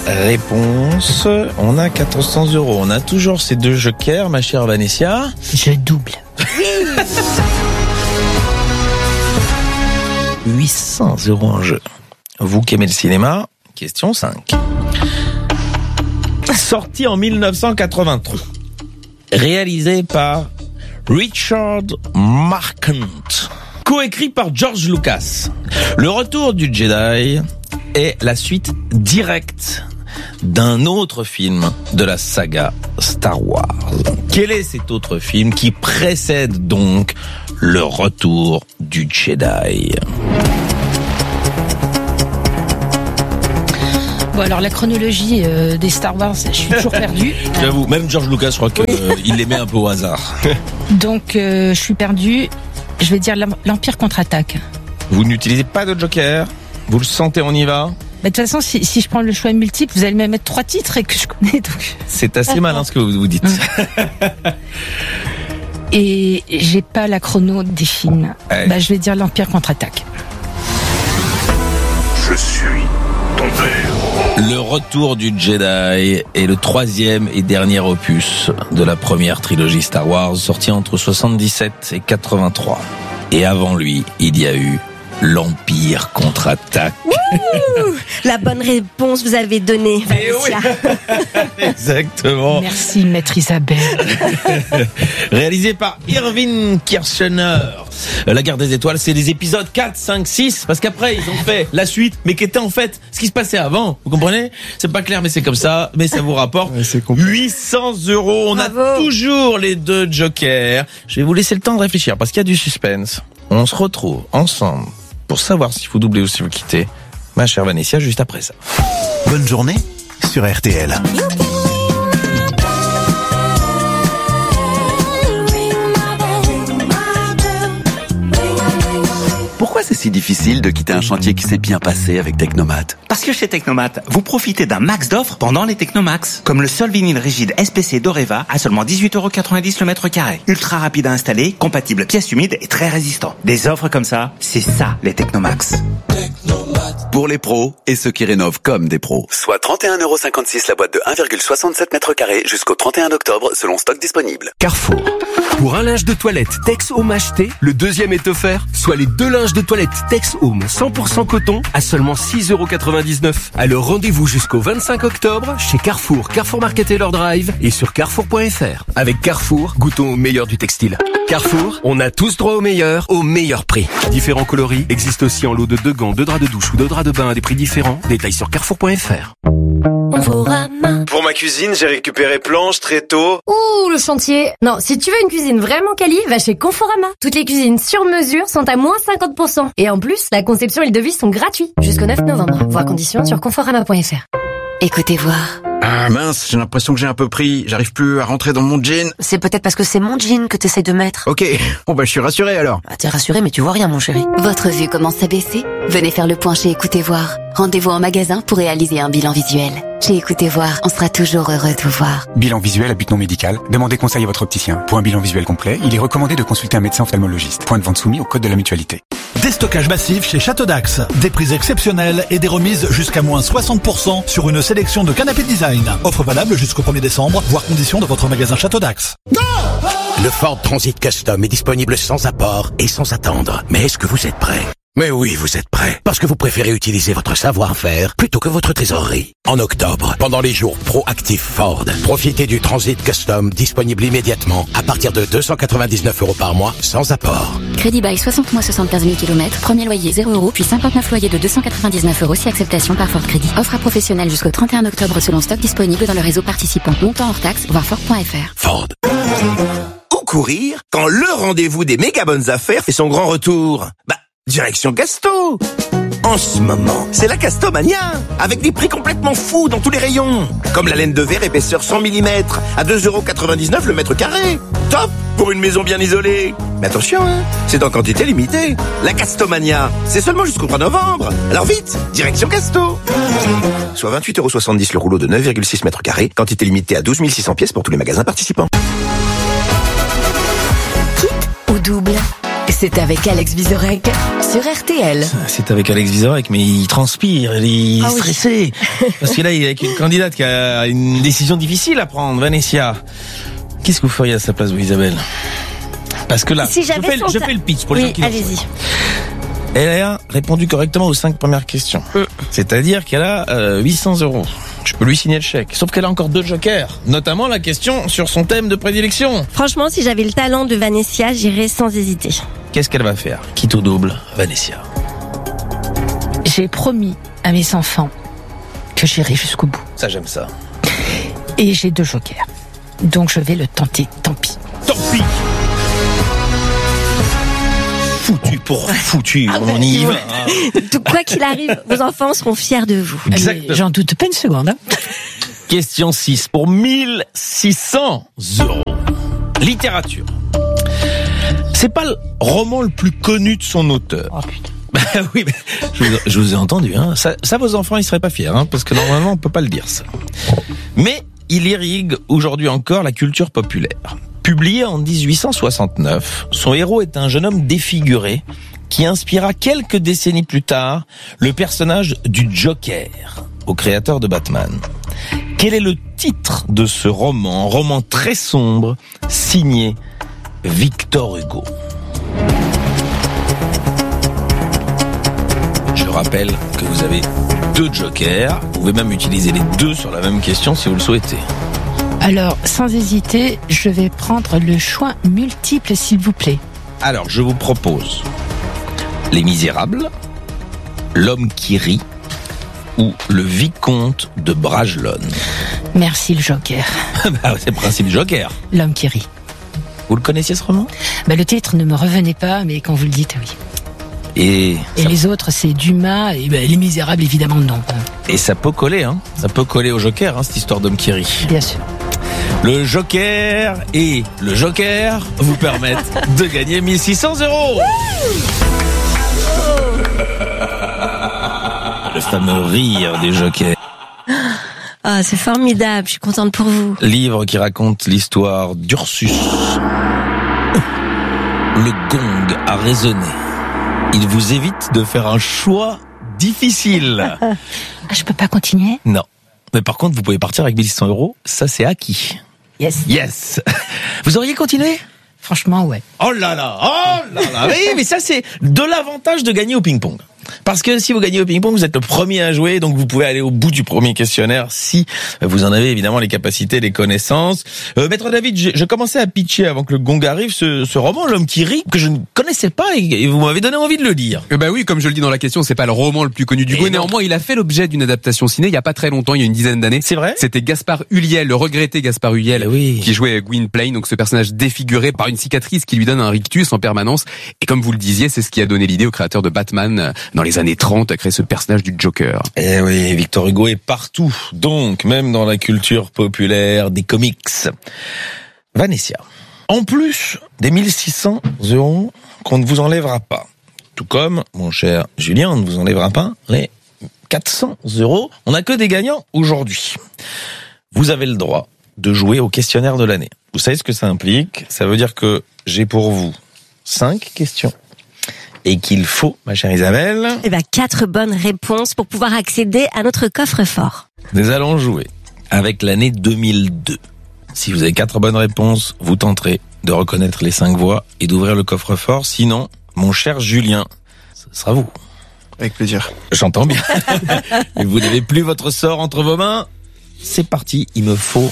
réponse. On a 400 €. On a toujours ces 2 jokers, ma chère Vanessa. Je double. 800 € en jeu. Vous qui aimez le cinéma, question 5. Sorti en 1983. Réalisé par Richard Marquand. Coécrit par George Lucas. Le Retour du Jedi est la suite directe d'un autre film de la saga Star Wars. Quel est cet autre film qui précède donc Le Retour du Jedi? Bon, alors la chronologie des Star Wars, je suis toujours perdue. J'avoue, même George Lucas, je crois qu'il les met un peu au hasard. Donc, je suis perdue. Je vais dire l'Empire contre-attaque. Vous n'utilisez pas de joker? Vous le sentez, on y va? De toute façon, si je prends le choix multiple, vous allez me mettre 3 titres et que je connais. Donc... C'est assez malin ce que vous dites. Et j'ai pas la chrono des films. Je vais dire l'Empire contre-attaque. Je suis ton père. Le Retour du Jedi est le 3e et dernier opus de la première trilogie Star Wars, sorti entre 77 et 83. Et avant lui, il y a eu l'Empire contre-attaque. La bonne réponse vous avez donnée, Vanessa. Exactement. Merci, maître Isabelle. Réalisé par Irving Kirchner. La Guerre des Étoiles, c'est les épisodes 4, 5, 6, parce qu'après, ils ont fait la suite, mais qui était en fait ce qui se passait avant. Vous comprenez? C'est pas clair, mais c'est comme ça, mais ça vous rapporte 800 €. On a toujours les 2 jokers. Je vais vous laisser le temps de réfléchir, parce qu'il y a du suspense. On se retrouve ensemble pour savoir si vous doublez ou si vous quittez. Ma chère Vanessa, juste après ça. Bonne journée sur RTL. Pourquoi c'est si difficile de quitter un chantier qui s'est bien passé avec Technomat? Parce que chez Technomat, vous profitez d'un max d'offres pendant les Technomax. Comme le sol vinyle rigide SPC d'Oreva à seulement 18,90 € le mètre carré. Ultra rapide à installer, compatible pièces humides et très résistant. Des offres comme ça, c'est ça les Technomax. Pour les pros et ceux qui rénovent comme des pros. Soit 31,56 € la boîte de 1,67 m² jusqu'au 31 octobre selon stock disponible. Carrefour. Pour un linge de toilette Tex Home acheté, le 2e est offert, soit les 2 linges de toilette Tex Home 100% coton à seulement 6,99 €. Alors rendez-vous jusqu'au 25 octobre chez Carrefour, Carrefour Market Taylor Drive et sur carrefour.fr. Avec Carrefour, goûtons au meilleur du textile. Carrefour, on a tous droit au meilleur prix. Différents coloris existent aussi en lot de 2 gants, 2 draps de douche ou 2 draps de bain à des prix différents. Détails sur carrefour.fr. Pour ma cuisine, j'ai récupéré planches, tréteaux. Ouh, le chantier. Non, si tu veux une cuisine vraiment quali, va chez Conforama. Toutes les cuisines sur mesure sont à moins 50%. Et en plus, la conception et le devis sont gratuits. Jusqu'au 9 novembre. Voir conditions sur conforama.fr. Écoutez voir. Ah mince, j'ai l'impression que j'ai un peu pris. J'arrive plus à rentrer dans mon jean. C'est peut-être parce que c'est mon jean que t'essaies de mettre. Ok, bon je suis rassuré alors. Ah, t'es rassuré mais tu vois rien mon chéri. Votre vue commence à baisser? Venez faire le point chez Écoutez voir. Rendez-vous en magasin pour réaliser un bilan visuel. Chez Écoutez voir, on sera toujours heureux de vous voir. Bilan visuel à but non médical. Demandez conseil à votre opticien. Pour un bilan visuel complet, il est recommandé de consulter un médecin ophtalmologiste. Point de vente soumis au code de la mutualité. Déstockage massif chez Château d'Axe. Des prix exceptionnels et des remises jusqu'à moins 60% sur une sélection de canapés design. Offre valable jusqu'au 1er décembre, voire conditions de votre magasin Château d'Axe. Le Ford Transit Custom est disponible sans apport et sans attendre. Mais est-ce que vous êtes prêts? Mais oui, vous êtes prêts. Parce que vous préférez utiliser votre savoir-faire plutôt que votre trésorerie. En octobre, pendant les jours proactifs Ford, profitez du Transit Custom disponible immédiatement à partir de 299 € par mois sans apport. Crédit bail 60 mois 75 000 km, premier loyer 0 €, puis 59 loyers de 299 € si acceptation par Ford Crédit. Offre à professionnels jusqu'au 31 octobre selon stock disponible dans le réseau participant. Montant hors taxe, voir Ford.fr. Ford. Où courir quand le rendez-vous des méga bonnes affaires fait son grand retour? Direction Casto. En ce moment, c'est la Castomania, avec des prix complètement fous dans tous les rayons. Comme la laine de verre épaisseur 100 mm à 2,99 € le mètre carré. Top pour une maison bien isolée. Mais attention, c'est en quantité limitée. La Castomania, c'est seulement jusqu'au 3 novembre. Alors vite, direction Casto. Soit 28,70 € le rouleau de 9,6 mètres carrés, quantité limitée à 12 600 pièces pour tous les magasins participants. Kit ou double? C'est avec Alex Vizorek sur RTL. C'est avec Alex Vizorek, mais il transpire, il est stressé. Parce que là, il est avec une candidate qui a une décision difficile à prendre, Vanessa. Qu'est-ce que vous feriez à sa place, vous, Isabelle? Parce que là, si je fais le pitch pour les gens qui allez-y. Elle a répondu correctement aux 5 premières questions. C'est-à-dire qu'elle a 800 €. Je peux lui signer le chèque. Sauf qu'elle a encore 2 jokers. Notamment la question sur son thème de prédilection. Franchement, si j'avais le talent de Vanessa, j'irais sans hésiter. Qu'est-ce qu'elle va faire? Quitte au double, Vanessa. J'ai promis à mes enfants que j'irai jusqu'au bout. Ça, j'aime ça. Et j'ai 2 jokers. Donc je vais le tenter, tant pis. Tant pis! Foutu pour foutu, on y va. Quoi qu'il arrive, vos enfants seront fiers de vous. Exactement. J'en doute pas une seconde. Question 6 pour 1600 €. Littérature. C'est pas le roman le plus connu de son auteur. Oh putain. Bah oui, je vous ai entendu. Hein. Ça, vos enfants, ils seraient pas fiers, hein, parce que normalement, on peut pas le dire ça. Mais il irrigue aujourd'hui encore la culture populaire. Publié en 1869, son héros est un jeune homme défiguré qui inspira quelques décennies plus tard le personnage du Joker, au créateur de Batman. Quel est le titre de ce roman très sombre, signé Victor Hugo? Je rappelle que vous avez 2 jokers, vous pouvez même utiliser les 2 sur la même question si vous le souhaitez. Alors, sans hésiter, je vais prendre le choix multiple, s'il vous plaît. Alors, je vous propose Les Misérables, L'homme qui rit ou Le Vicomte de Bragelonne. Merci, le Joker. C'est le principe Joker. L'homme qui rit. Vous le connaissiez, ce roman? Le titre ne me revenait pas, mais quand vous le dites, oui. Et les autres, c'est Dumas et Les Misérables, évidemment, non. Et ça peut coller, hein. Ça peut coller au Joker, hein, cette histoire d'homme qui rit. Bien sûr. Le Joker et le Joker vous permettent de gagner 1600 €. Le fameux rire des Jokers. Ah, c'est formidable, je suis contente pour vous. Livre qui raconte l'histoire d'Ursus. Le gong a résonné. Il vous évite de faire un choix difficile. Je peux pas continuer? Non. Mais par contre, vous pouvez partir avec 1600 €. Ça, c'est acquis. Yes. Vous auriez continué? Franchement, ouais. Oh là là. Oui, mais ça, c'est de l'avantage de gagner au ping-pong. Parce que si vous gagnez au ping-pong, vous êtes le premier à jouer, donc vous pouvez aller au bout du premier questionnaire si vous en avez évidemment les capacités, les connaissances. Maître David, je commençais à pitcher avant que le gong arrive ce roman, L'homme qui rit, que je ne connaissais pas et vous m'avez donné envie de le lire. Bah oui, comme je le dis dans la question, c'est pas le roman le plus connu d'Hugo. Néanmoins, il a fait l'objet d'une adaptation ciné il y a pas très longtemps, il y a une dizaine d'années. C'est vrai? C'était Gaspard Ulliel, le regretté Gaspard Ulliel, qui jouait Gwynplaine, donc ce personnage défiguré par une cicatrice qui lui donne un rictus en permanence. Et comme vous le disiez, c'est ce qui a donné l'idée au créateur de Batman dans les années 30 à créer ce personnage du Joker. Eh oui, Victor Hugo est partout, donc même dans la culture populaire des comics. Vanessa, en plus des 1600 € qu'on ne vous enlèvera pas, tout comme, mon cher Julien, on ne vous enlèvera pas les 400 €. On n'a que des gagnants aujourd'hui. Vous avez le droit de jouer au questionnaire de l'année. Vous savez ce que ça implique? Ça veut dire que j'ai pour vous 5 questions. Et qu'il faut, ma chère Isabelle... 4 bonnes réponses pour pouvoir accéder à notre coffre-fort. Nous allons jouer avec l'année 2002. Si vous avez 4 bonnes réponses, vous tenterez de reconnaître les 5 voix et d'ouvrir le coffre-fort. Sinon, mon cher Julien, ce sera vous. Avec plaisir. J'entends bien. Et vous n'avez plus votre sort entre vos mains. C'est parti, il me faut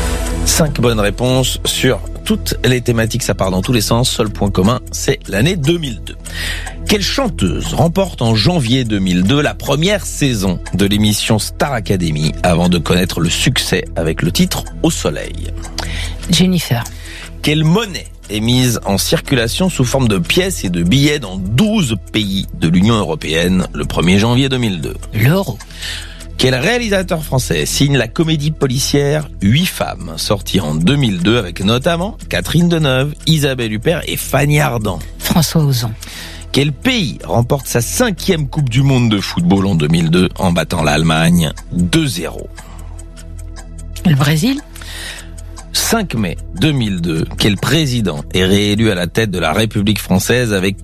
5 bonnes réponses sur toutes les thématiques, ça part dans tous les sens. Seul point commun, c'est l'année 2002. Quelle chanteuse remporte en janvier 2002 la première saison de l'émission Star Academy avant de connaître le succès avec le titre Au Soleil? Jennifer. Quelle monnaie est mise en circulation sous forme de pièces et de billets dans 12 pays de l'Union européenne le 1er janvier 2002? L'euro. Quel réalisateur français signe la comédie policière 8 femmes, sortie en 2002 avec notamment Catherine Deneuve, Isabelle Huppert et Fanny Ardant? François Ozon. Quel pays remporte sa 5e Coupe du Monde de football en 2002 en battant l'Allemagne 2-0? Le Brésil. 5 mai 2002, quel président est réélu à la tête de la République française avec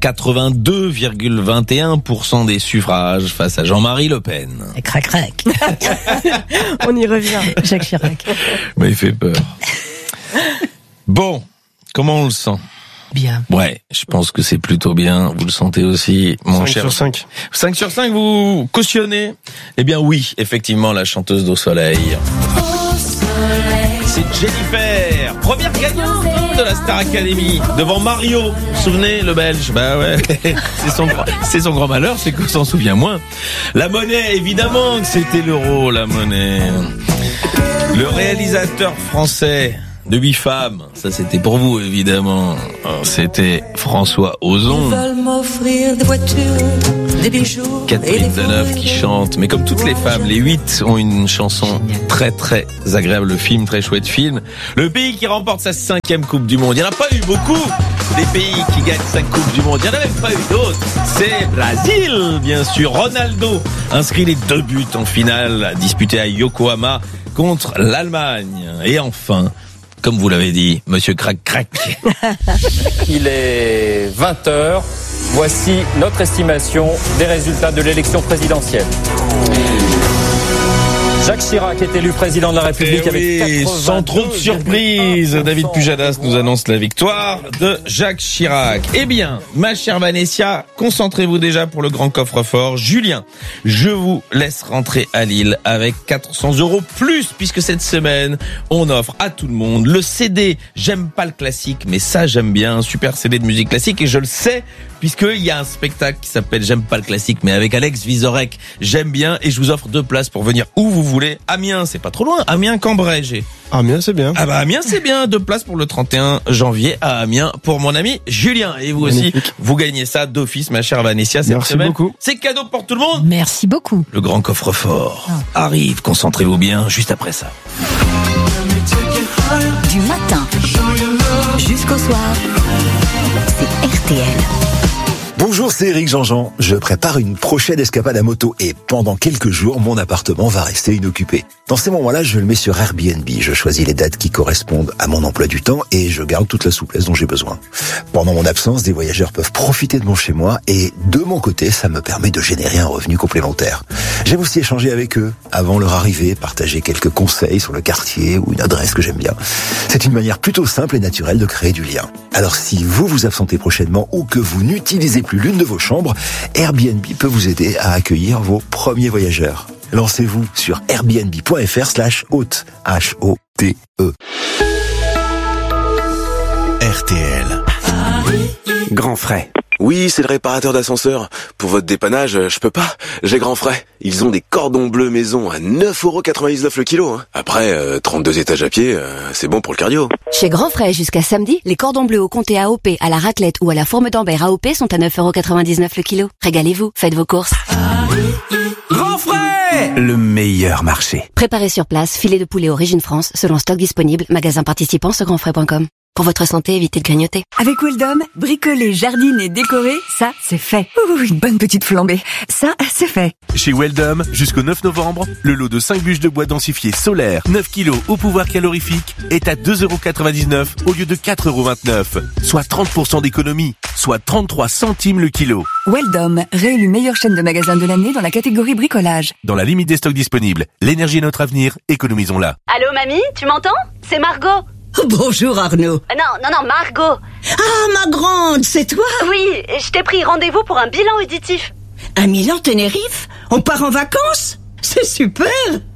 82,21% des suffrages face à Jean-Marie Le Pen? Crac, crac. On y revient. Jacques Chirac. Mais il fait peur. Bon, comment on le sent? Bien. Ouais, je pense que c'est plutôt bien. Vous le sentez aussi, mon 5 cher. sur 5. 5 sur 5, vous cautionnez? Eh bien oui, effectivement, la chanteuse d'Au Soleil. C'est Jennifer, première gagnante de la Star Academy, devant Mario. Vous vous souvenez, le Belge? Bah ouais, c'est son grand malheur, c'est qu'on s'en souvient moins. La monnaie, évidemment que c'était l'euro, la monnaie. Le réalisateur français de 8 femmes, ça c'était pour vous évidemment, c'était François Ozon. Ils veulent m'offrir des voitures, des bijoux. Catherine Deneuve qui chante, mais comme toutes les femmes, les 8 ont une chanson très très agréable, le film, très chouette film. Le pays qui remporte sa 5e Coupe du Monde, il n'y en a pas eu beaucoup des pays qui gagnent 5 Coupes du Monde, il n'y en a même pas eu d'autres, c'est Brésil bien sûr. Ronaldo inscrit les 2 buts en finale disputée à Yokohama contre l'Allemagne. Et enfin, comme vous l'avez dit, monsieur Crac Crac. Il est 20h. Voici notre estimation des résultats de l'élection présidentielle. Jacques Chirac est élu président de la République avec 82, sans trop de surprise, David Pujadas nous annonce la victoire de Jacques Chirac. Eh bien, ma chère Vanessa, concentrez-vous déjà pour le grand coffre-fort. Julien, je vous laisse rentrer à Lille avec 400 € plus, puisque cette semaine, on offre à tout le monde le CD. J'aime pas le classique, mais ça j'aime bien, un super CD de musique classique, et je le sais, puisqu'il y a un spectacle qui s'appelle J'aime pas le classique, mais avec Alex Vizorek, j'aime bien, et je vous offre 2 places pour venir où vous voulez. Amiens, c'est pas trop loin. Amiens, Cambrai, Amiens, c'est bien. Ah bah Amiens, c'est bien. 2 places pour le 31 janvier à Amiens pour mon ami Julien. Et vous aussi, vous gagnez ça d'office, ma chère Vanessa, cette Merci semaine. beaucoup. C'est cadeau pour tout le monde. Merci beaucoup. Le grand coffre-fort arrive. Concentrez-vous bien juste après ça. Du matin jusqu'au soir, c'est RTL. Bonjour, c'est Eric Jean-Jean. Je prépare une prochaine escapade à moto et pendant quelques jours, mon appartement va rester inoccupé. Dans ces moments-là, je le mets sur Airbnb. Je choisis les dates qui correspondent à mon emploi du temps et je garde toute la souplesse dont j'ai besoin. Pendant mon absence, des voyageurs peuvent profiter de mon chez-moi et de mon côté, ça me permet de générer un revenu complémentaire. J'aime aussi échanger avec eux avant leur arrivée, partager quelques conseils sur le quartier ou une adresse que j'aime bien. C'est une manière plutôt simple et naturelle de créer du lien. Alors si vous vous absentez prochainement ou que vous n'utilisez plus l'une de vos chambres, Airbnb peut vous aider à accueillir vos premiers voyageurs. Lancez-vous sur airbnb.fr/hôte, H-O-T-E. RTL. Grand Frais. Oui, c'est le réparateur d'ascenseur. Pour votre dépannage, je peux pas. J'ai Grand Frais. Ils ont des cordons bleus maison à 9,99€ le kilo. Après, 32 étages à pied, c'est bon pour le cardio. Chez Grand Frais, jusqu'à samedi, les cordons bleus au comté AOP, à la raclette ou à la fourme d'Ambert AOP sont à 9,99€ le kilo. Régalez-vous, faites vos courses. Grand Frais, le meilleur marché. Préparez sur place, filet de poulet Origine France, selon stock disponible, magasin participant sur grandfrais.com. Pour votre santé, évitez de grignoter. Avec Weldom, bricoler, jardiner, décorer, ça, c'est fait. Ouh, une bonne petite flambée. Ça, c'est fait. Chez Weldom, jusqu'au 9 novembre, le lot de 5 bûches de bois densifiées solaires, 9 kg au pouvoir calorifique, est à 2,99€ au lieu de 4,29€. Soit 30% d'économie, soit 33 centimes le kilo. Weldom, réélu meilleure chaîne de magasins de l'année dans la catégorie bricolage. Dans la limite des stocks disponibles, l'énergie est notre avenir, économisons-la. Allô mamie, tu m'entends? C'est Margot. Bonjour Arnaud. Non, Margot. Ah, ma grande, c'est toi? Oui, je t'ai pris rendez-vous pour un bilan auditif. À Milan, Tenerife? On part en vacances? C'est super!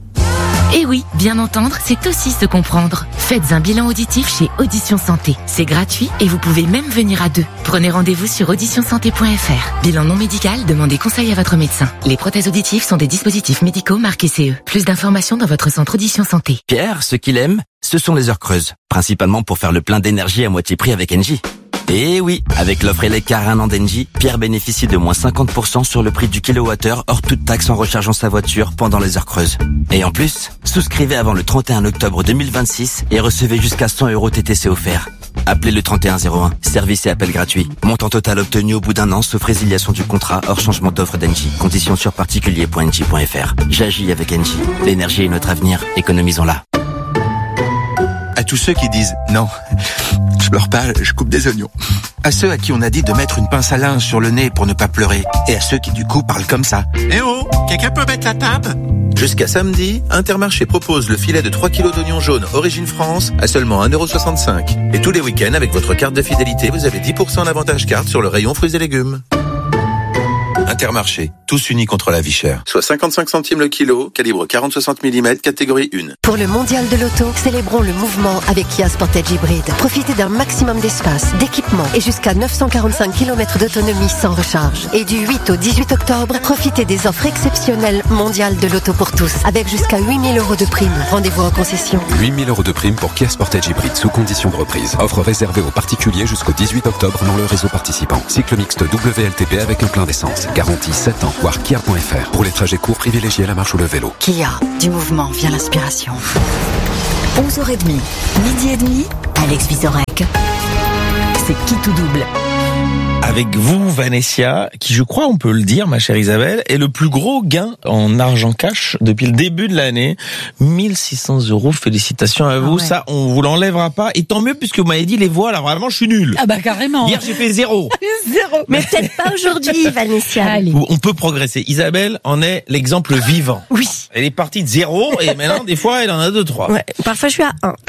Et oui, bien entendre, c'est aussi se comprendre. Faites un bilan auditif chez Audition Santé. C'est gratuit et vous pouvez même venir à 2. Prenez rendez-vous sur auditionsanté.fr. Bilan non médical, demandez conseil à votre médecin. Les prothèses auditives sont des dispositifs médicaux marqués CE. Plus d'informations dans votre centre Audition Santé. Pierre, ce qu'il aime, ce sont les heures creuses. Principalement pour faire le plein d'énergie à moitié prix avec Engie. Et oui, avec l'offre Eleccar 1 an d'Engie, Pierre bénéficie de moins 50% sur le prix du kilowattheure hors toute taxe en rechargeant sa voiture pendant les heures creuses. Et en plus, souscrivez avant le 31 octobre 2026 et recevez jusqu'à 100€ TTC offerts. Appelez le 3101, service et appel gratuit. Montant total obtenu au bout d'un an sauf résiliation du contrat hors changement d'offre d'Engie. Conditions sur particulier.engie.fr. J'agis avec Engie. L'énergie est notre avenir, économisons-la. À tous ceux qui disent « Non, je pleure pas, je coupe des oignons ». À ceux à qui on a dit de mettre une pince à linge sur le nez pour ne pas pleurer. Et à ceux qui du coup parlent comme ça. « Eh oh, quelqu'un peut mettre la table ?» Jusqu'à samedi, Intermarché propose le filet de 3 kilos d'oignons jaunes Origine France à seulement 1,65 €. Et tous les week-ends, avec votre carte de fidélité, vous avez 10% d'avantage carte sur le rayon fruits et légumes. Intermarché, tous unis contre la vie chère. Soit 55 centimes le kilo, calibre 40-60 mm, catégorie 1. Pour le mondial de l'auto, célébrons le mouvement avec Kia Sportage Hybrid. Profitez d'un maximum d'espace, d'équipement et jusqu'à 945 km d'autonomie sans recharge. Et du 8 au 18 octobre, profitez des offres exceptionnelles mondiales de l'auto pour tous, avec jusqu'à 8 000 € de prime. Rendez-vous en concession. 8 000 € de prime pour Kia Sportage Hybrid sous condition de reprise. Offre réservée aux particuliers jusqu'au 18 octobre dans le réseau participant. Cycle mixte WLTP avec un plein d'essence. Garantie 7 ans, voire Kia.fr. Pour les trajets courts, privilégiez la marche ou le vélo. Kia, du mouvement vient l'inspiration. 11h30, midi et demi, Alex Vizorek. C'est qui tout double? Avec vous, Vanessa, qui, je crois, on peut le dire, ma chère Isabelle, est le plus gros gain en argent cash depuis le début de l'année. 1 600 €. Félicitations à vous. Ouais. Ça, on vous l'enlèvera pas. Et tant mieux, puisque vous m'avez dit les voix. Alors, vraiment, je suis nul. Ah bah, carrément. Hier, j'ai fait 0. 0. Mais peut-être pas aujourd'hui, Vanessa. Allez. On peut progresser. Isabelle en est l'exemple vivant. Oui. Elle est partie de 0 et maintenant, des fois, elle en a 2, 3. Ouais. Parfois, je suis à 1.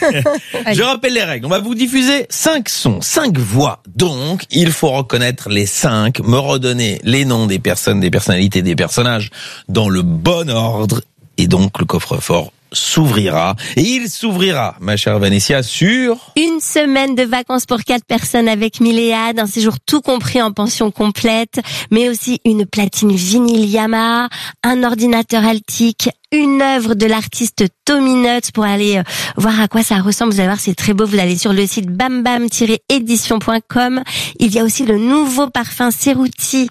Je rappelle les règles. On va vous diffuser 5 sons, 5 voix. Donc, il faut reconnaître les 5, me redonner les noms des personnes, des personnalités, des personnages dans le bon ordre. Et donc, le coffre-fort s'ouvrira. Et il s'ouvrira, ma chère Vanessa, sur... Une semaine de vacances pour 4 personnes avec Milléade, un séjour tout compris en pension complète, mais aussi une platine vinyle Yamaha, un ordinateur Altic, une œuvre de l'artiste Tommy Nuts pour aller voir à quoi ça ressemble. Vous allez voir, c'est très beau. Vous allez sur le site bambam-édition.com. Il y a aussi le nouveau parfum Cerruti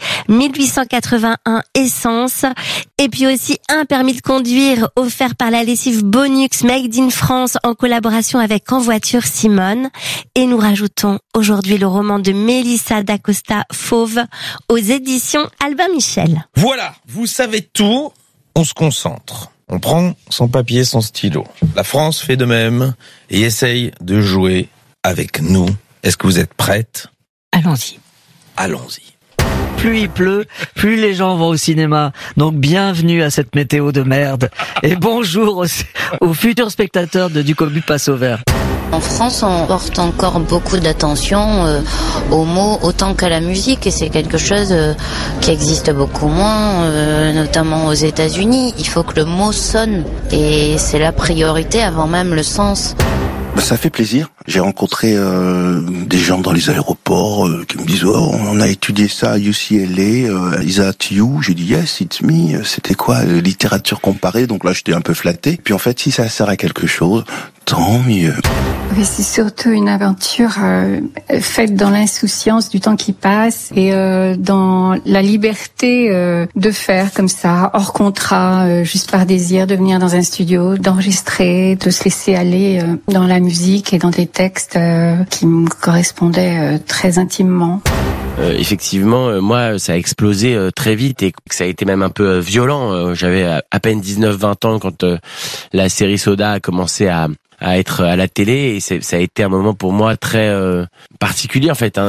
1881 Essence. Et puis aussi un permis de conduire offert par la lessive Bonux Made in France en collaboration avec En Voiture Simone. Et nous rajoutons aujourd'hui le roman de Mélissa d'Acosta Fauve aux éditions Albin Michel. Voilà, vous savez tout. On se concentre. On prend son papier, son stylo. La France fait de même et essaye de jouer avec nous. Est-ce que vous êtes prête? Allons-y. Allons-y. Plus il pleut, plus les gens vont au cinéma. Donc bienvenue à cette météo de merde. Et bonjour aux futurs spectateurs de Du Cobu passe au vert. En France, on porte encore beaucoup d'attention aux mots autant qu'à la musique, et c'est quelque chose qui existe beaucoup moins, notamment aux États-Unis. Il faut que le mot sonne, et c'est la priorité avant même le sens. Ça fait plaisir. J'ai rencontré des gens dans les aéroports qui me disent « Oh, on a étudié ça à UCLA, is that you ?» J'ai dit « Yes, it's me ». C'était quoi, littérature comparée? Donc là, j'étais un peu flatté. Puis en fait, si ça sert à quelque chose, tant mieux. Oui, c'est surtout une aventure faite dans l'insouciance du temps qui passe et dans la liberté de faire comme ça, hors contrat, juste par désir, de venir dans un studio, d'enregistrer, de se laisser aller dans la musique et dans des textes qui me correspondaient très intimement. Effectivement, moi, ça a explosé très vite et ça a été même un peu violent. J'avais à peine 19-20 ans quand la série Soda a commencé à être à la télé, et ça a été un moment pour moi très particulier en fait.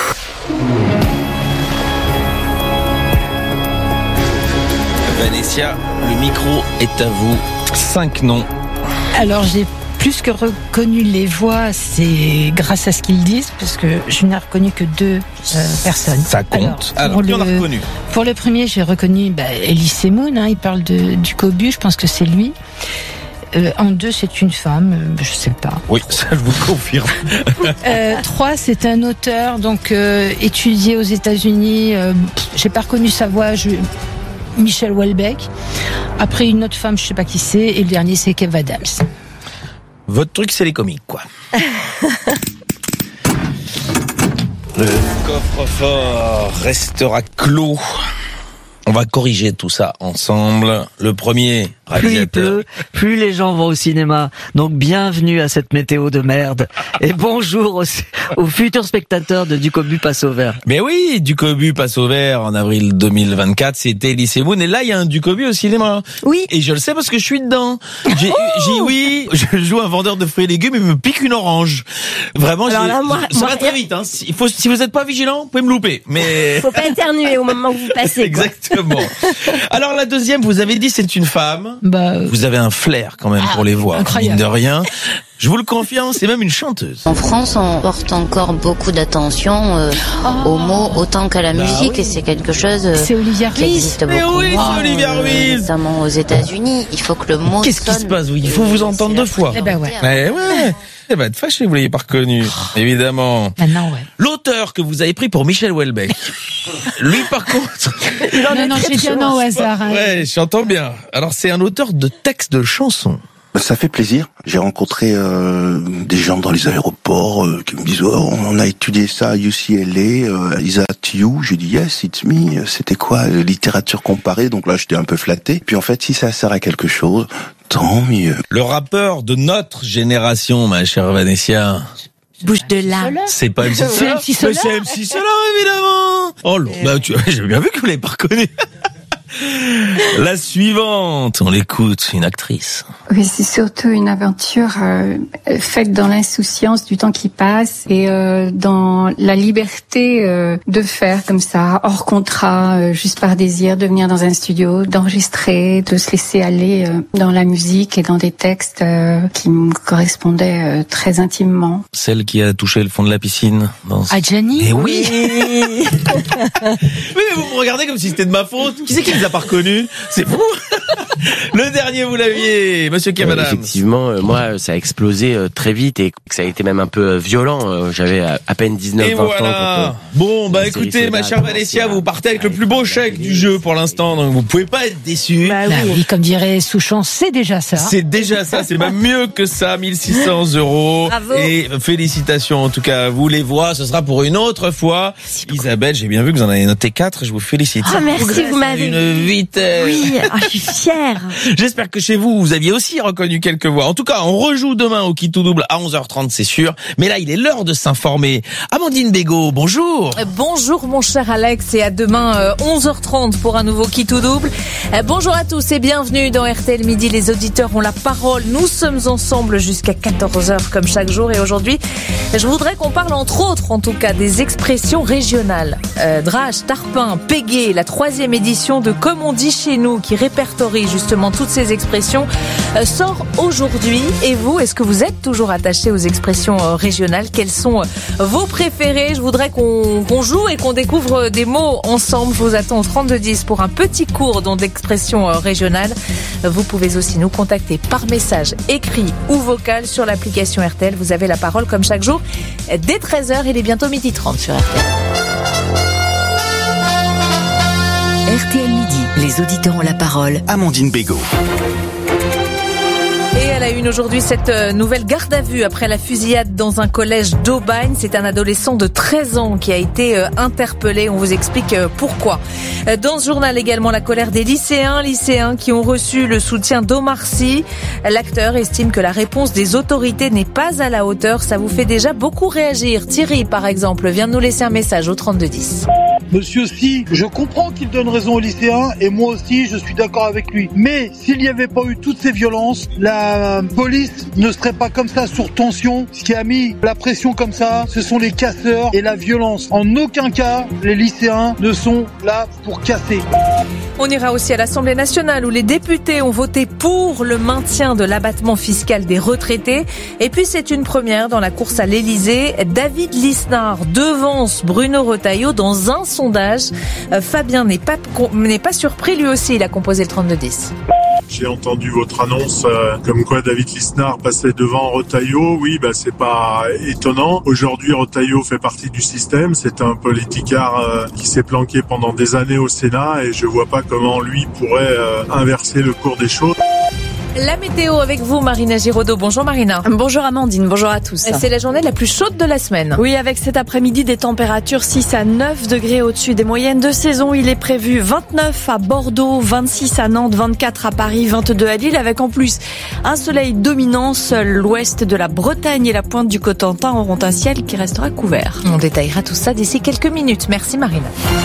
Vanessa, le micro est à vous. 5 noms. Alors j'ai plus que reconnu les voix, c'est grâce à ce qu'ils disent, parce que je n'ai reconnu que 2 personnes. Ça compte. Alors qui on a reconnu? Pour le premier, j'ai reconnu Elie Semoun, il parle du Cobu, je pense que c'est lui. En 2, c'est une femme, je sais pas. Oui, ça je vous confirme. 3, c'est un auteur, donc étudié aux États-Unis. J'ai pas reconnu sa voix. Michel Houellebecq. Après, une autre femme, je sais pas qui c'est. Et le dernier, c'est Kev Adams. Votre truc, c'est les comiques, quoi. Le coffre-fort restera clos. On va corriger tout ça ensemble. Le premier, Plus il pleut, plus les gens vont au cinéma. Donc bienvenue à cette météo de merde. Et bonjour aux futurs spectateurs de Ducobu passe au vert. Mais oui, Ducobu passe au vert en avril 2024, c'était Elise Moon. Et là, il y a un Ducobu au cinéma. Oui. Et je le sais parce que je suis dedans. Oui, je joue un vendeur de fruits et légumes et me pique une orange. Vraiment, alors là, ça va très vite. Hein. Si vous n'êtes pas vigilant, vous pouvez me louper. Mais faut pas éternuer au moment où vous passez. Exactement. Alors la deuxième, vous avez dit c'est une femme. Vous avez un flair quand même pour les voix, mine de rien. Je vous le confirme, c'est même une chanteuse. En France, on porte encore beaucoup d'attention aux mots autant qu'à la musique, et c'est quelque chose c'est Olivia qui existe beaucoup c'est Olivia Ruiz. Notamment aux États-Unis. Il faut que le mot Qu'est-ce qui se passe? Il faut vous entendre deux fois. Eh ben ouais. Elle va être fâchée, vous l'avez pas reconnu, évidemment. Maintenant, ouais. L'auteur que vous avez pris pour Michel Houellebecq. Lui, par contre. Non, j'ai dit un nom au hasard. Hein. Ouais, j'entends bien. Alors, c'est un auteur de textes de chansons. Ça fait plaisir. J'ai rencontré des gens dans les aéroports qui me disent on a étudié ça à UCLA, is that you? J'ai dit yes, it's me. C'était quoi? Littérature comparée. Donc là, j'étais un peu flatté. Puis en fait, si ça sert à quelque chose, tant mieux. Le rappeur de notre génération, ma chère Vanessa. Bouche de là. C'est pas MC Solar. C'est MC Solar, évidemment. Oh là, j'ai bien vu que vous l'avez pas reconnu. La suivante, on l'écoute, une actrice. Oui, c'est surtout une aventure faite dans l'insouciance du temps qui passe et dans la liberté de faire comme ça, hors contrat, juste par désir, de venir dans un studio, d'enregistrer, de se laisser aller dans la musique et dans des textes qui me correspondaient très intimement. Celle qui a touché le fond de la piscine. Adjani. Mais oui. Oui, mais vous me regardez comme si c'était de ma faute. Qui c'est qui les a pas reconnus? C'est vous. Le dernier, vous l'aviez, monsieur Kev Adams. Effectivement, moi, ça a explosé très vite et ça a été même un peu violent. J'avais à peine 19-20 ans. Bon, écoutez, ma chère Vanessa, vous partez avec le plus beau chèque du jeu pour l'instant, donc vous pouvez pas être déçus. Oui, comme dirait Souchon, c'est déjà ça. C'est déjà ça, c'est même mieux que ça, 1600 €. Bravo. Et félicitations, en tout cas, vous les voix, ce sera pour une autre fois. Isabelle, j'ai bien vu que vous en avez noté 4, je vous félicite. Oh, merci, vous m'avez une vitesse. Oui, je suis fière. J'espère que chez vous, vous aviez aussi reconnu quelques voix. En tout cas, on rejoue demain au Qui tout double à 11h30, c'est sûr. Mais là, il est l'heure de s'informer. Amandine Bégaud, bonjour. Bonjour mon cher Alex, et à demain 11h30 pour un nouveau Qui tout double. Bonjour à tous et bienvenue dans RTL Midi. Les auditeurs ont la parole. Nous sommes ensemble jusqu'à 14h comme chaque jour. Et aujourd'hui, je voudrais qu'on parle entre autres, en tout cas, des expressions régionales. Drache, Tarpin, Pégué, la 3e édition de Comme on dit chez nous, qui répertorie justement toutes ces expressions, sort aujourd'hui. Et vous, est-ce que vous êtes toujours attaché aux expressions régionales? Quelles sont vos préférées? Je voudrais qu'on joue et qu'on découvre des mots ensemble. Je vous attends au 3210 pour un petit cours d'expression régionale. Vous pouvez aussi nous contacter par message écrit ou vocal sur l'application RTL. Vous avez la parole comme chaque jour dès 13h. Il est bientôt 12h30 sur RTL. RTL Midi, les auditeurs ont la parole. Amandine Bégaud. Et à la une aujourd'hui, cette nouvelle garde à vue après la fusillade dans un collège d'Aubagne. C'est un adolescent de 13 ans qui a été interpellé. On vous explique pourquoi. Dans ce journal également, la colère des lycéens qui ont reçu le soutien d'Omar Sy. L'acteur estime que la réponse des autorités n'est pas à la hauteur. Ça vous fait déjà beaucoup réagir. Thierry, par exemple, vient de nous laisser un message au 3210. Monsieur Sy, je comprends qu'il donne raison aux lycéens et moi aussi je suis d'accord avec lui. Mais s'il n'y avait pas eu toutes ces violences, la police ne serait pas comme ça sur tension. Ce qui a mis la pression comme ça, ce sont les casseurs et la violence. En aucun cas, les lycéens ne sont là pour casser. On ira aussi à l'Assemblée nationale où les députés ont voté pour le maintien de l'abattement fiscal des retraités. Et puis c'est une première dans la course à l'Elysée. David Lisnard devance Bruno Retailleau dans un sondage. Fabien n'est pas surpris, lui aussi il a composé le 3210. J'ai entendu votre annonce comme quoi David Lisnard passait devant Retailleau. Oui, c'est pas étonnant. Aujourd'hui, Retailleau fait partie du système. C'est un politicard qui s'est planqué pendant des années au Sénat et je vois pas comment lui pourrait inverser le cours des choses. La météo avec vous, Marina Giraudot. Bonjour Marina. Bonjour Amandine, bonjour à tous. C'est la journée la plus chaude de la semaine. Oui, avec cet après-midi des températures 6 à 9 degrés au-dessus des moyennes de saison. Il est prévu 29 à Bordeaux, 26 à Nantes, 24 à Paris, 22 à Lille, avec en plus un soleil dominant. Seul l'ouest de la Bretagne et la pointe du Cotentin auront un ciel qui restera couvert. On détaillera tout ça d'ici quelques minutes. Merci Marina.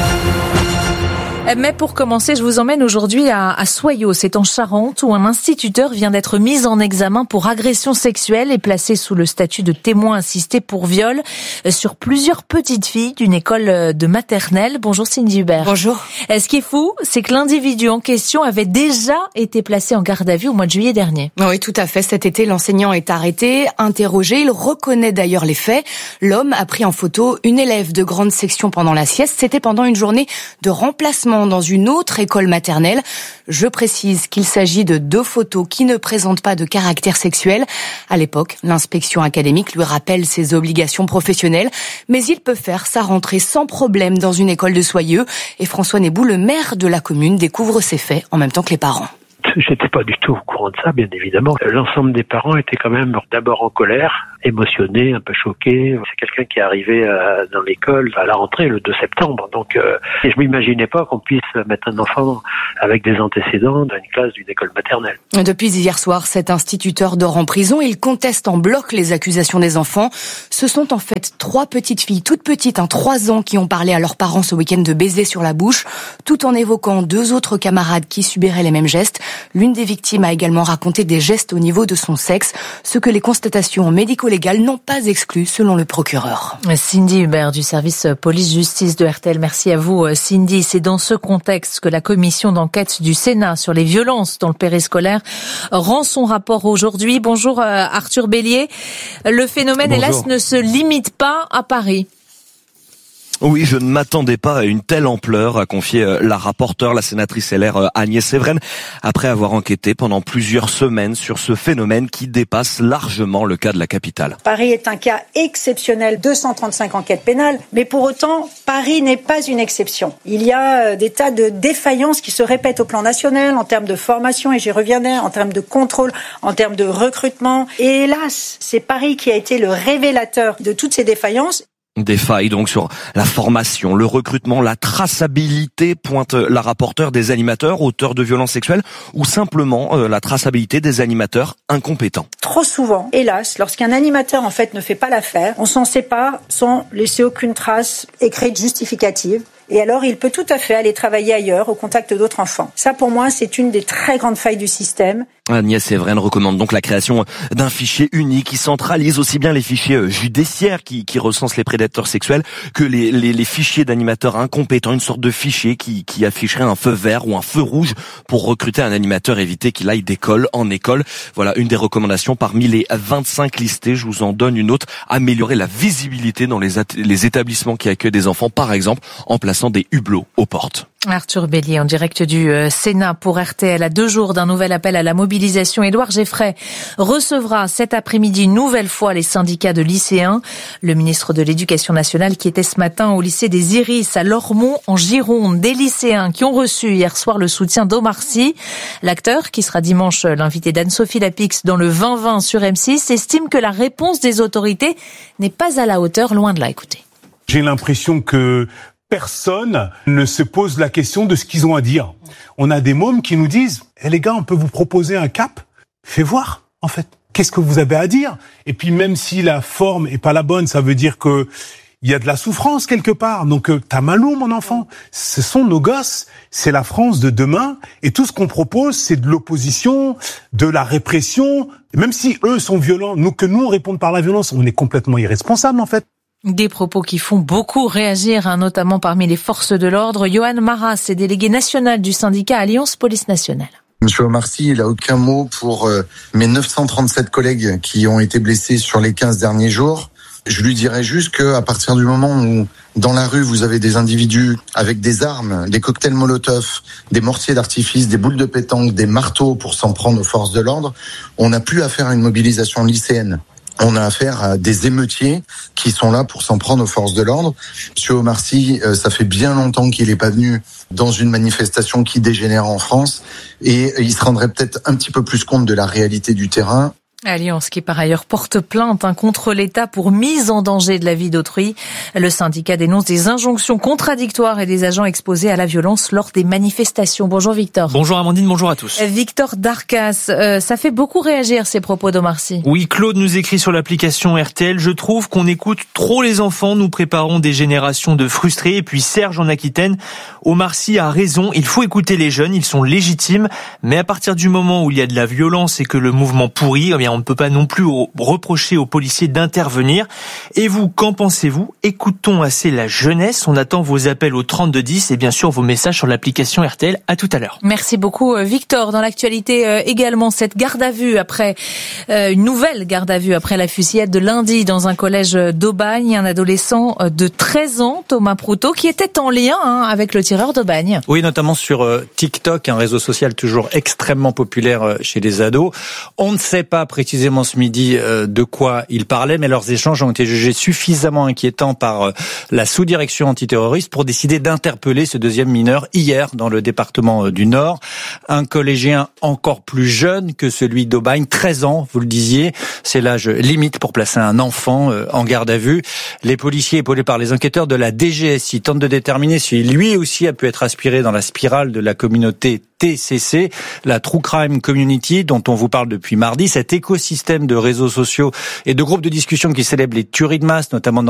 Mais pour commencer, je vous emmène aujourd'hui à Soyaux, c'est en Charente, où un instituteur vient d'être mis en examen pour agression sexuelle et placé sous le statut de témoin assisté pour viol sur plusieurs petites filles d'une école de maternelle. Bonjour Cindy Hubert. Bonjour. Ce qui est fou, c'est que l'individu en question avait déjà été placé en garde à vue au mois de juillet dernier. Oui, tout à fait. Cet été, l'enseignant est arrêté, interrogé. Il reconnaît d'ailleurs les faits. L'homme a pris en photo une élève de grande section pendant la sieste. C'était pendant une journée de remplacement dans une autre école maternelle. Je précise qu'il s'agit de 2 photos qui ne présentent pas de caractère sexuel. À l'époque, l'inspection académique lui rappelle ses obligations professionnelles, mais il peut faire sa rentrée sans problème dans une école de Soyeux. Et François Nébou, le maire de la commune, découvre ces faits en même temps que les parents. J'étais pas du tout au courant de ça, bien évidemment. L'ensemble des parents étaient quand même d'abord en colère, émotionnés, un peu choqués. C'est quelqu'un qui est arrivé dans l'école à la rentrée le 2 septembre. Donc, je m'imaginais pas qu'on puisse mettre un enfant avec des antécédents dans une classe d'une école maternelle. Depuis hier soir, cet instituteur dort en prison. Il conteste en bloc les accusations des enfants. Ce sont en fait 3 petites filles, toutes petites, 3 ans, qui ont parlé à leurs parents ce week-end de baiser sur la bouche, tout en évoquant 2 autres camarades qui subiraient les mêmes gestes. L'une des victimes a également raconté des gestes au niveau de son sexe, ce que les constatations médico-légales n'ont pas exclu, selon le procureur. Cindy Hubert du service police-justice de RTL. Merci à vous, Cindy. C'est dans ce contexte que la commission d'enquête du Sénat sur les violences dans le périscolaire rend son rapport aujourd'hui. Bonjour Arthur Bélier. Le phénomène, Bonjour. Hélas, ne se limite pas à Paris. Oui, je ne m'attendais pas à une telle ampleur, a confié la rapporteure, la sénatrice LR Agnès Séveraine, après avoir enquêté pendant plusieurs semaines sur ce phénomène qui dépasse largement le cas de la capitale. Paris est un cas exceptionnel, 235 enquêtes pénales, mais pour autant, Paris n'est pas une exception. Il y a des tas de défaillances qui se répètent au plan national en termes de formation, et j'y reviendrai, en termes de contrôle, en termes de recrutement. Et hélas, c'est Paris qui a été le révélateur de toutes ces défaillances. Des failles donc sur la formation, le recrutement, la traçabilité, pointe la rapporteure, des animateurs auteurs de violences sexuelles, ou simplement la traçabilité des animateurs incompétents. Trop souvent, hélas, lorsqu'un animateur en fait ne fait pas l'affaire, on s'en sépare sans laisser aucune trace écrite justificative. Et alors, il peut tout à fait aller travailler ailleurs, au contact d'autres enfants. Ça, pour moi, c'est une des très grandes failles du système. Agnès Séveraine recommande donc la création d'un fichier unique qui centralise aussi bien les fichiers judiciaires qui recensent les prédateurs sexuels que les fichiers d'animateurs incompétents, une sorte de fichier qui afficherait un feu vert ou un feu rouge pour recruter un animateur, éviter qu'il aille d'école en école. Voilà une des recommandations parmi les 25 listées. Je vous en donne une autre: améliorer la visibilité dans les établissements qui accueillent des enfants, par exemple en plaçant des hublots aux portes. Arthur Bélier en direct du Sénat pour RTL. À 2 jours d'un nouvel appel à la mobilisation, Édouard Geffray recevra cet après-midi une nouvelle fois les syndicats de lycéens. Le ministre de l'Éducation nationale qui était ce matin au lycée des Iris à Lormont en Gironde. Des lycéens qui ont reçu hier soir le soutien d'Omar Sy. L'acteur, qui sera dimanche l'invité d'Anne-Sophie Lapix dans le 20-20 sur M6, estime que la réponse des autorités n'est pas à la hauteur, loin de là. Écoutez. J'ai l'impression que personne ne se pose la question de ce qu'ils ont à dire. On a des mômes qui nous disent « les gars, on peut vous proposer un cap ? Fais voir, en fait. Qu'est-ce que vous avez à dire ?» Et puis même si la forme est pas la bonne, ça veut dire que il y a de la souffrance quelque part. Donc t'as mal où, mon enfant ? Ce sont nos gosses. C'est la France de demain. Et tout ce qu'on propose, c'est de l'opposition, de la répression. Et même si eux sont violents, nous on réponde par la violence, on est complètement irresponsable, en fait. Des propos qui font beaucoup réagir, notamment parmi les forces de l'ordre. Johan Maras est délégué national du syndicat Alliance Police Nationale. Monsieur Omar Sy, il n'a aucun mot pour mes 937 collègues qui ont été blessés sur les 15 derniers jours. Je lui dirais juste qu'à partir du moment où, dans la rue, vous avez des individus avec des armes, des cocktails Molotov, des mortiers d'artifice, des boules de pétanque, des marteaux pour s'en prendre aux forces de l'ordre, on n'a plus à faire une mobilisation lycéenne. On a affaire à des émeutiers qui sont là pour s'en prendre aux forces de l'ordre. Monsieur Omar Sy, ça fait bien longtemps qu'il n'est pas venu dans une manifestation qui dégénère en France et il se rendrait peut-être un petit peu plus compte de la réalité du terrain. Alliance qui par ailleurs porte plainte contre l'État pour mise en danger de la vie d'autrui. Le syndicat dénonce des injonctions contradictoires et des agents exposés à la violence lors des manifestations. Bonjour Victor. Bonjour Amandine, bonjour à tous. Victor Darcas, ça fait beaucoup réagir ces propos d'Omar Sy. Oui, Claude nous écrit sur l'application RTL, je trouve qu'on écoute trop les enfants, nous préparons des générations de frustrés. Et puis Serge en Aquitaine, Omar Sy a raison, il faut écouter les jeunes, ils sont légitimes, mais à partir du moment où il y a de la violence et que le mouvement pourrit, eh bien on ne peut pas non plus reprocher aux policiers d'intervenir. Et vous, qu'en pensez-vous? Écoutons assez la jeunesse. On attend vos appels au 3210 et bien sûr vos messages sur l'application RTL. À tout à l'heure. Merci beaucoup Victor. Dans l'actualité également, cette garde à vue après une nouvelle garde à vue après la fusillade de lundi dans un collège d'Aubagne. Un adolescent de 13 ans, Thomas Proutot, qui était en lien avec le tireur d'Aubagne. Oui, notamment sur TikTok, un réseau social toujours extrêmement populaire chez les ados. On ne sait pas précisément ce midi de quoi ils parlaient, mais leurs échanges ont été jugés suffisamment inquiétants par la sous-direction antiterroriste pour décider d'interpeller ce deuxième mineur hier dans le département du Nord. Un collégien encore plus jeune que celui d'Aubagne, 13 ans, vous le disiez, c'est l'âge limite pour placer un enfant en garde à vue. Les policiers épaulés par les enquêteurs de la DGSI tentent de déterminer si lui aussi a pu être aspiré dans la spirale de la communauté TCC, la True Crime Community dont on vous parle depuis mardi, cet écosystème de réseaux sociaux et de groupes de discussion qui célèbrent les tueries de masse, notamment dans